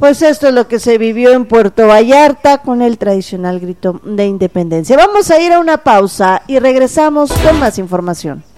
Pues esto es lo que se vivió en Puerto Vallarta con el tradicional grito de independencia. Vamos a ir a una pausa y regresamos con más información.